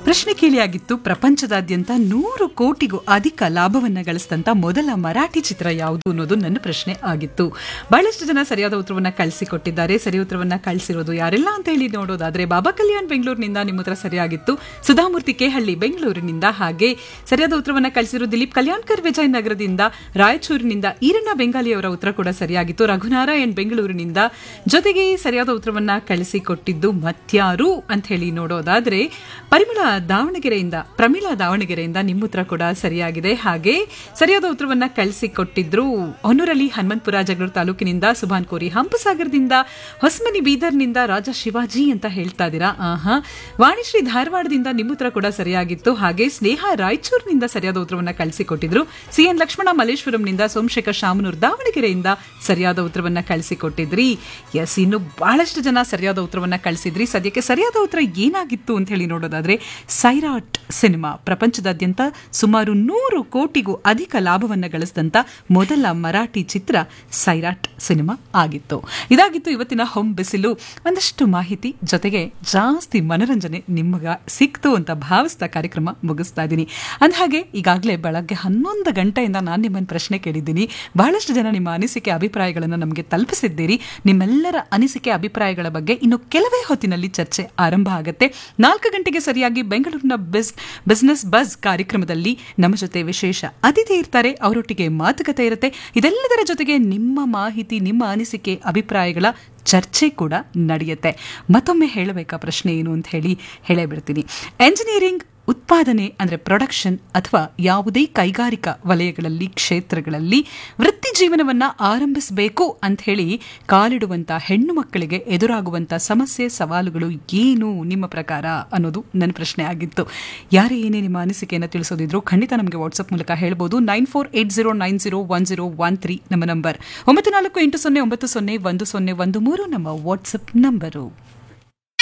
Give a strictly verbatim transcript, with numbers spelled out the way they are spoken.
ಪ್ರಶ್ನೆ ಕೇಳಿಯಾಗಿತ್ತು, ಪ್ರಪಂಚದಾದ್ಯಂತ ನೂರು ಕೋಟಿಗೂ ಅಧಿಕ ಲಾಭವನ್ನ ಗಳಿಸಿದಂತ ಮೊದಲ ಮರಾಠಿ ಚಿತ್ರ ಯಾವುದು ಅನ್ನೋದು ನನ್ನ ಪ್ರಶ್ನೆ ಆಗಿತ್ತು. ಬಹಳಷ್ಟು ಜನ ಸರಿಯಾದ ಉತ್ತರವನ್ನ ಕಳಿಸಿಕೊಟ್ಟಿದ್ದಾರೆ. ಸರಿ ಉತ್ತರವನ್ನ ಕಳಿಸಿರೋದು ಯಾರೆಲ್ಲ ಅಂತ ಹೇಳಿ ನೋಡೋದಾದ್ರೆ, ಬಾಬಾ ಕಲ್ಯಾಣ್ ಬೆಂಗಳೂರಿನಿಂದ ನಿಮ್ಮ ಉತ್ತರ ಸರಿಯಾಗಿತ್ತು. ಸುಧಾಮೂರ್ತಿ ಕೇಹಳ್ಳಿ ಬೆಂಗಳೂರಿನಿಂದ, ಹಾಗೆ ಸರಿಯಾದ ಉತ್ತರವನ್ನ ಕಳಿಸಿರೋ ದಿಲೀಪ್ ಕಲ್ಯಾಣ್ಕರ್ ವಿಜಯನಗರದಿಂದ, ರಾಯಚೂರಿನಿಂದ ಈರಣ್ಣ ಬೆಂಗಾಲಿ ಅವರ ಉತ್ತರ ಕೂಡ ಸರಿಯಾಗಿತ್ತು. ರಘುನಾರಾಯಣ್ ಬೆಂಗಳೂರಿನಿಂದ, ಜೊತೆಗೆ ಸರಿಯಾದ ಉತ್ತರವನ್ನ ಕಳಿಸಿಕೊಟ್ಟಿದ್ದು ಮತ್ಯಾರು ಅಂತ ಹೇಳಿ ನೋಡೋದಾದ್ರೆ ಪರಿಮಳ ದಾವಣಗೆರೆಯಿಂದ, ಪ್ರಮೀಳಾ ದಾವಣಗೆರೆಯಿಂದ ನಿಮ್ಮ ಉತ್ತರ ಕೂಡ ಸರಿಯಾಗಿದೆ. ಹಾಗೆ ಸರಿಯಾದ ಉತ್ತರವನ್ನ ಕಳಿಸಿಕೊಟ್ಟಿದ್ರು ಹೊನ್ನೂರಲ್ಲಿ ಹನುಮಂತಪುರ ಜಗಳೂರು ತಾಲೂಕಿನಿಂದ, ಸುಭಾನ್ ಕೋರಿ ಹಂಪಸಾಗರದಿಂದ, ಹೊಸಮನಿ ಬೀದರ್ನಿಂದ ರಾಜಾ ಶಿವಾಜಿ ಅಂತ ಹೇಳ್ತಾ ಇದ್ದೀರಾ. ಆಹಾ, ವಾಣಿಶ್ರೀ ಧಾರವಾಡದಿಂದ ನಿಮ್ಮ ಉತ್ತರ ಕೂಡ ಸರಿಯಾಗಿತ್ತು. ಹಾಗೆ ಸ್ನೇಹ ರಾಯಚೂರಿನಿಂದ ಸರಿಯಾದ ಉತ್ತರವನ್ನ ಕಳಿಸಿಕೊಟ್ಟಿದ್ರು. ಸಿಎನ್ ಲಕ್ಷ್ಮಣ ಮಲ್ಲೇಶ್ವರಂನಿಂದ, ಸೋಮಶೇಖರ್ ಶಾಮನೂರ್ ದಾವಣಗೆರೆಯಿಂದ ಸರಿಯಾದ ಉತ್ತರವನ್ನ ಕಳಿಸಿಕೊಟ್ಟಿದ್ರಿ. ಎಸ್, ಇನ್ನು ಬಹಳಷ್ಟು ಜನ ಸರಿಯಾದ ಉತ್ತರವನ್ನ ಕಳಿಸಿದ್ರಿ. ಸದ್ಯಕ್ಕೆ ಸರಿಯಾದ ಉತ್ತರ ಏನಾಗಿತ್ತು ಅಂತ ಹೇಳಿ ನೋಡೋದಾದ್ರೆ, ಸೈರಾಟ್ ಸಿನಿಮಾ ಪ್ರಪಂಚದಾದ್ಯಂತ ಸುಮಾರು ನೂರು ಕೋಟಿಗೂ ಅಧಿಕ ಲಾಭವನ್ನು ಗಳಿಸಿದಂತ ಮೊದಲ ಮರಾಠಿ ಚಿತ್ರ ಸೈರಾಟ್ ಸಿನಿಮಾ ಆಗಿತ್ತು. ಇದಾಗಿತ್ತು ಇವತ್ತಿನ ಹೊಂ ಬಿಸಿಲು. ಒಂದಷ್ಟು ಮಾಹಿತಿ ಜೊತೆಗೆ ಜಾಸ್ತಿ ಮನರಂಜನೆ ನಿಮಗ ಸಿಕ್ತು ಅಂತ ಭಾವಿಸ್ತಾ ಕಾರ್ಯಕ್ರಮ ಮುಗಿಸ್ತಾ ಇದ್ದೀನಿ. ಅಂದಹಾಗೆ ಈಗಾಗಲೇ ಬೆಳಗ್ಗೆ ಹನ್ನೊಂದು ಗಂಟೆಯಿಂದ ನಾನು ನಿಮ್ಮನ್ನು ಪ್ರಶ್ನೆ ಕೇಳಿದ್ದೀನಿ. ಬಹಳಷ್ಟು ಜನ ನಿಮ್ಮ ಅನಿಸಿಕೆ ಅಭಿಪ್ರಾಯಗಳನ್ನು ನಮಗೆ ತಲುಪಿಸಿದ್ದೀರಿ. ನಿಮ್ಮೆಲ್ಲರ ಅನಿಸಿಕೆ ಅಭಿಪ್ರಾಯಗಳ ಬಗ್ಗೆ ಇನ್ನು ಕೆಲವೇ ಹೊತ್ತಿನಲ್ಲಿ ಚರ್ಚೆ ಆರಂಭ ಆಗುತ್ತೆ. ನಾಲ್ಕು ಗಂಟೆಗೆ ಸರಿಯಾಗಿ ಬೆಂಗಳೂರಿನ ಬಿಸ್ ಬಿಸ್ನೆಸ್ ಬಸ್ ಕಾರ್ಯಕ್ರಮದಲ್ಲಿ ನಮ್ಮ ಜೊತೆ ವಿಶೇಷ ಅತಿಥಿ ಇರ್ತಾರೆ. ಅವರೊಟ್ಟಿಗೆ ಮಾತುಕತೆ ಇರುತ್ತೆ. ಇದೆಲ್ಲದರ ಜೊತೆಗೆ ನಿಮ್ಮ ಮಾಹಿತಿ, ನಿಮ್ಮ ಅನಿಸಿಕೆ ಅಭಿಪ್ರಾಯಗಳ ಚರ್ಚೆ ಕೂಡ ನಡೆಯುತ್ತೆ. ಮತ್ತೊಮ್ಮೆ ಹೇಳಬೇಕಾ ಪ್ರಶ್ನೆ ಏನು ಅಂತ ಹೇಳಿ ಹೇಳೇ ಬಿಡ್ತೀನಿ. ಎಂಜಿನಿಯರಿಂಗ್ ಉತ್ಪಾದನೆ ಅಂದರೆ ಪ್ರೊಡಕ್ಷನ್ ಅಥವಾ ಯಾವುದೇ ಕೈಗಾರಿಕಾ ವಲಯಗಳಲ್ಲಿ, ಕ್ಷೇತ್ರಗಳಲ್ಲಿ ವೃತ್ತಿ ಜೀವನವನ್ನ ಆರಂಭಿಸಬೇಕು ಅಂತ ಹೇಳಿ ಕಾಲಿಡುವಂಥ ಹೆಣ್ಣು ಮಕ್ಕಳಿಗೆ ಎದುರಾಗುವಂಥ ಸಮಸ್ಯೆ, ಸವಾಲುಗಳು ಏನು ನಿಮ್ಮ ಪ್ರಕಾರ ಅನ್ನೋದು ನನ್ನ ಪ್ರಶ್ನೆ ಆಗಿತ್ತು. ಯಾರೇ ಏನೇ ನಿಮ್ಮ ಅನಿಸಿಕೆಯನ್ನು ತಿಳಿಸೋದಿದ್ರು ಖಂಡಿತ ನಮಗೆ ವಾಟ್ಸಪ್ ಮೂಲಕ ಹೇಳ್ಬೋದು. Nine four eight zero nine zero one zero one three ನಮ್ಮ ನಂಬರ್. ಒಂಬತ್ತು ನಾಲ್ಕು ಎಂಟು ಸೊನ್ನೆ ಒಂಬತ್ತು ಸೊನ್ನೆ ಒಂದು ಸೊನ್ನೆ ಒಂದು ಮೂರು ನಮ್ಮ ವಾಟ್ಸಪ್ ನಂಬರು.